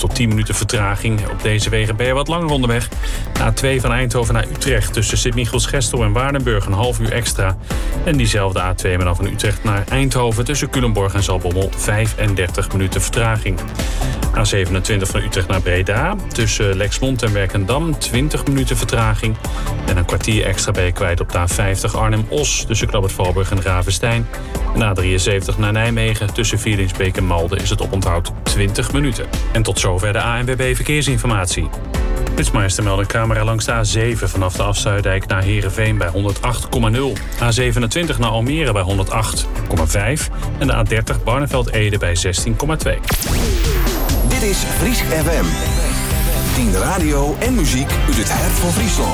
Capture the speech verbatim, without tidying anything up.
tot tien minuten vertraging. Op deze wegen ben je wat langer onderweg. De A twee van Eindhoven naar Utrecht tussen Sint-Michiels-Gestel en Waardenburg een half uur extra. En diezelfde A twee maar dan van Utrecht naar Eindhoven tussen Culemborg en Zaltbommel vijfendertig minuten vertraging. A zevenentwintig van Utrecht naar Breda tussen Lexmond en Werkendam twintig minuten vertraging. En een kwartier extra ben je kwijt op de A vijftig Arnhem-Os tussen Knoop-het-Valburg en Ravenstein. En A drieënzeventig naar Nijmegen tussen Vierlingsbeek en Malden is het oponthoud twintig minuten. En tot zover de A N W B Verkeersinformatie. Flitsmeister meldt een camera langs de A zeven vanaf de Afsluitdijk naar Heerenveen bij honderd acht komma nul. A zevenentwintig naar Almere bij honderd acht komma vijf. En de A dertig Barneveld-Ede bij zestien komma twee. Dit is Friesk F M. tien radio en muziek uit het hart van Friesland.